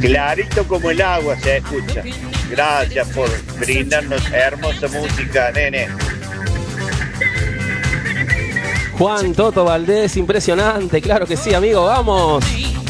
Clarito como el agua se escucha. Gracias por brindarnos hermosa música, nene. Juan Toto Valdés, impresionante, claro que sí, amigo, vamos.